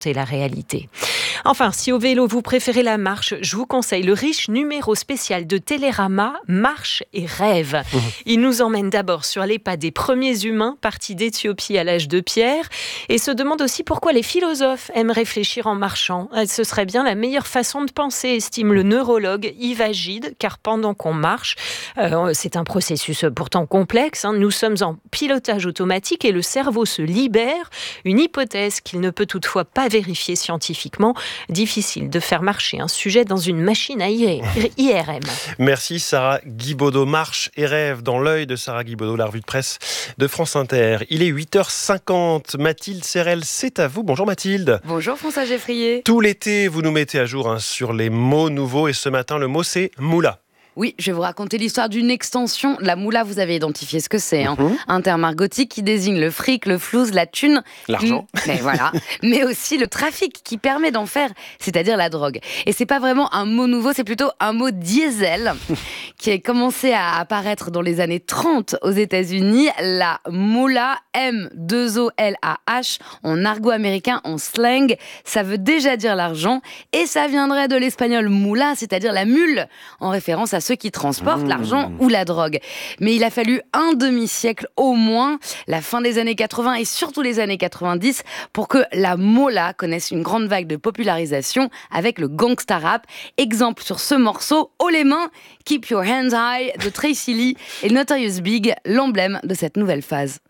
et la réalité. Enfin, si au vélo vous préférez la marche, je vous conseille le riche numéro spécial de Télérama, Marche et Rêve. Il nous emmène d'abord sur les pas des premiers humains partis d'Éthiopie à l'âge de pierre et se demande aussi pourquoi les philosophes aiment réfléchir en marchant. Ce serait bien la meilleure façon de penser, estime le neurologue Yves Agide, car pendant qu'on marche, c'est un processus pourtant complexe, nous sommes en pilotage automatique et le cerveau se libère, une hypothèse qu'il ne peut toutefois pas vérifier scientifiquement. Difficile de faire marcher un sujet dans une machine à IRM. Merci Sarah Guibaudot. Marche et rêve dans l'œil de Sarah Guibaudot, la revue de presse de France Inter. Il est 8h50. Mathilde Serrel, c'est à vous. Bonjour Mathilde. Bonjour François Geffrier. Tout l'été, vous nous mettez à jour sur les mots nouveaux et ce matin, le mot c'est moula. Oui, je vais vous raconter l'histoire d'une extension. La moula, vous avez identifié ce que c'est. Un terme argotique qui désigne le fric, le flouze, la thune. L'argent. Mais voilà. Mais aussi le trafic qui permet d'en faire, c'est-à-dire la drogue. Et c'est pas vraiment un mot nouveau, c'est plutôt un mot diesel qui a commencé à apparaître dans les années 30 aux États-Unis. La moula, M2OLAH, en argot américain, en slang, ça veut déjà dire l'argent. Et ça viendrait de l'espagnol mula, c'est-à-dire la mule, en référence à ceux qui transportent l'argent ou la drogue. Mais il a fallu un demi-siècle au moins, la fin des années 80 et surtout les années 90, pour que la mola connaisse une grande vague de popularisation avec le gangsta rap. Exemple sur ce morceau, haut les mains, Keep Your Hands High de Tracy Lee et Notorious Big, l'emblème de cette nouvelle phase.